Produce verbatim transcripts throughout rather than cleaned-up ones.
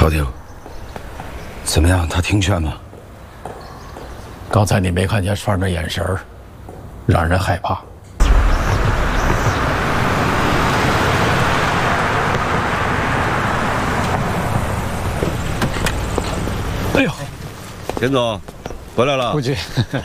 朝廷，怎么样？他听劝吗？ 刚才你没看见帅那眼神儿，让人害怕。哎呦， 田总，回来了。 夫君，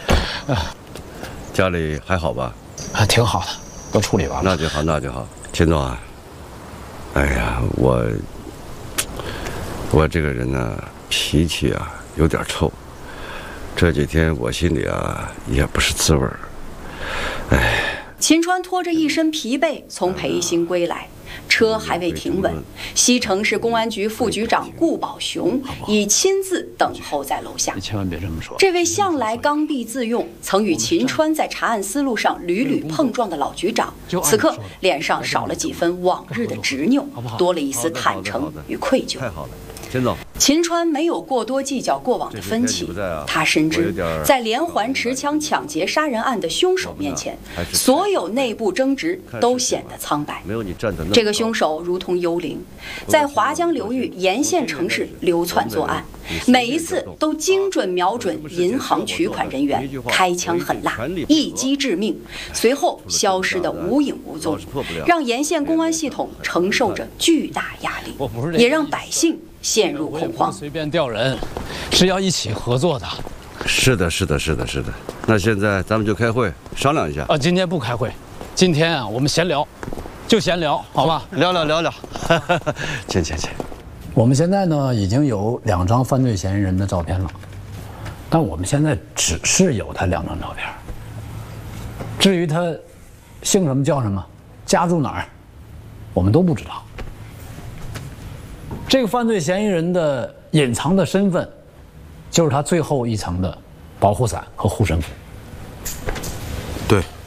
家里还好吧？ 啊，挺好的，都处理完了。 那就好，那就好。田总啊，哎呀，我我这个人呢，脾气啊有点臭。这几天我心里啊也不是滋味儿。哎。 秦川拖着一身疲惫从培兴归来。车还未停稳，西城市公安局副局长顾宝雄已亲自等候在楼下。 你千万别这么说。 这位向来刚愎自用、曾与秦川在查案思路上屡屡碰撞的老局长，此刻脸上少了几分往日的执拗，多了一丝坦诚与愧疚。 太好了，秦总。 秦川没有过多计较过往的分歧，他深知在连环持枪抢劫杀人案的凶手面前，所有内部争执都显得苍白。 没有你站得那。 这个凶手如同幽灵，在华江流域沿线城市流窜作案，每一次都精准瞄准银行取款人员，开枪狠辣，一击致命，随后消失得无影无踪，让沿线公安系统承受着巨大压力，也让百姓陷入恐慌。 随便调人，是要一起合作的。 是的，是的，是的，是的。那现在咱们就开会商量一下。 啊，今天不开会，今天啊，我们闲聊，就闲聊，好吧？ 聊聊聊聊。请请请。 我们现在呢，已经有两张犯罪嫌疑人的照片了，但我们现在只是有他两张照片。至于他姓什么叫什么，家住哪儿，我们都不知道。这个犯罪嫌疑人的隐藏的身份，就是他最后一层的保护伞和护身符。 对。